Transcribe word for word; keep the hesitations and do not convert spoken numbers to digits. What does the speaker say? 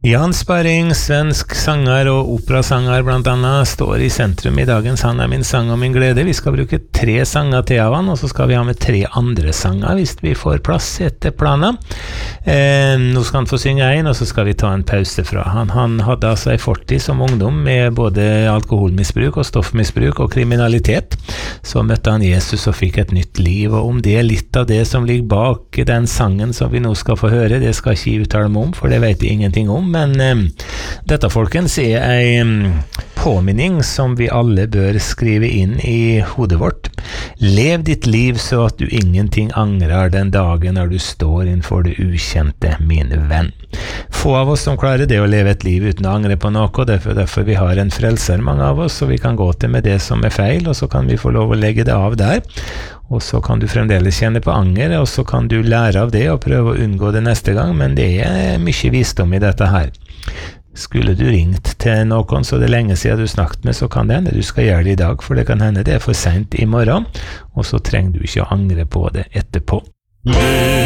Jan Sparring, svensk sanger og operasanger blant annet, står i sentrum i dagens Han er min sang og min glede. Vi skal bruke tre sanger til av han, og så skal vi ha med tre andre sanger hvis vi får plass etter planen. Eh, nå skal han få synge en, og så skal vi ta en pause fra han. Han hadde altså en fortid som ungdom med både alkoholmisbruk og stoffmisbruk og kriminalitet. Så møtte han Jesus og fikk et nytt liv, og om det er litt av det som ligger bak den sangen som vi nå skal få høre, det skal ikke jeg uttale meg om, for det vet jeg ingenting om. Men um, dette, folkens, er en um, påminning som vi alle bør skrive inn i hodet vårt. Lev ditt liv så at du ingenting angrer den dagen når du står innenfor det ukjente, min venn. Få av oss som klarer det å leve et liv uten å angre på noe, og derfor, derfor vi har en frelser, mange av oss, så vi kan gå til med det som er feil, og så kan vi få lov å legge det av der. Og så kan du fremdeles kjenne på anger, og så kan du lære av det og prøve å unngå det neste gang, men det er mye visdom i dette her. Skulle du ringt til noen så det er lenge siden du snakket med, så kan det hende du skal gjøre det i dag, for det kan hende det er for sent i morgen, og så trenger du ikke å angre på det etterpå.